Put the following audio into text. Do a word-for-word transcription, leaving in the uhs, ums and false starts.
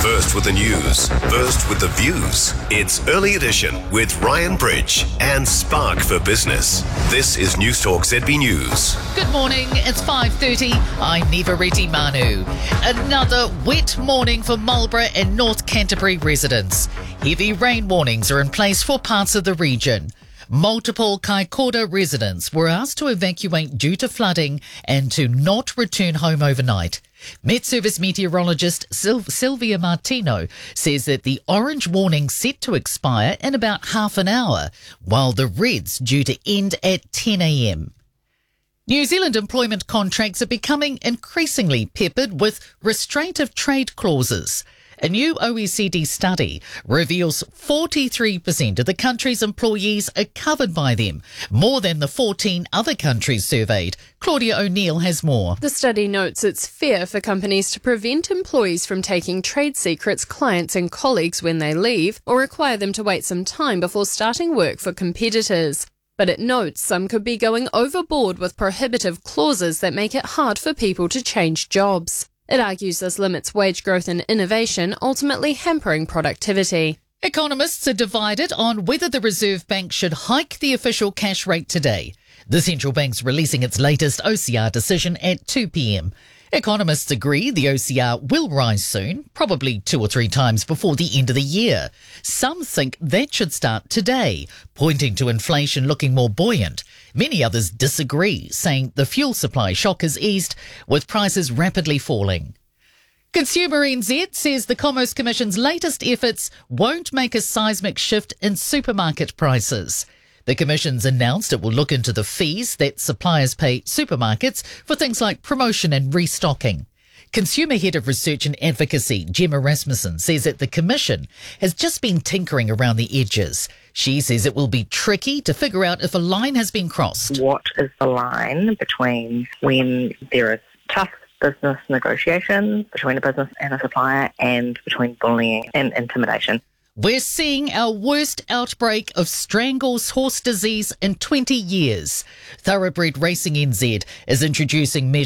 First with the news, first with the views. It's Early Edition with Ryan Bridge and Spark for Business. This is Newstalk Z B News. Good morning, it's five thirty. I'm Nivareti Manu. Another wet morning for Marlborough and North Canterbury residents. Heavy rain warnings are in place for parts of the region. Multiple Kaikoura residents were asked to evacuate due to flooding and to not return home overnight. Met Service meteorologist Sil- Sylvia Martino says that the orange warning set to expire in about half an hour, while the red's due to end at ten a.m. New Zealand employment contracts are becoming increasingly peppered with restraint of trade clauses. A new O E C D study reveals forty-three percent of the country's employees are covered by them, more than the fourteen other countries surveyed. Claudia O'Neill has more. The study notes it's fair for companies to prevent employees from taking trade secrets, clients and colleagues when they leave, or require them to wait some time before starting work for competitors. But it notes some could be going overboard with prohibitive clauses that make it hard for people to change jobs. It argues this limits wage growth and innovation, ultimately hampering productivity. Economists are divided on whether the Reserve Bank should hike the official cash rate today. The central bank's releasing its latest O C R decision at two p.m. Economists agree the O C R will rise soon, probably two or three times before the end of the year. Some think that should start today, pointing to inflation looking more buoyant. Many others disagree, saying the fuel supply shock has eased, with prices rapidly falling. Consumer N Z says the Commerce Commission's latest efforts won't make a seismic shift in supermarket prices. The Commission's announced it will look into the fees that suppliers pay supermarkets for things like promotion and restocking. Consumer Head of Research and Advocacy, Gemma Rasmussen, says that the Commission has just been tinkering around the edges. She says it will be tricky to figure out if a line has been crossed. What is the line between when there is tough business negotiations between a business and a supplier and between bullying and intimidation? We're seeing our worst outbreak of Strangle's horse disease in twenty years. Thoroughbred Racing N Z is introducing measures